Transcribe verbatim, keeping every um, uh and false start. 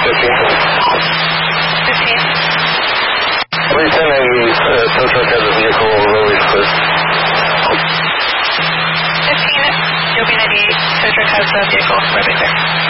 fifteen. fifteen. Please send a uh, tow truck has a vehicle release, please. fifteen, Yogi ninety-eight, tow truck has a vehicle, right there.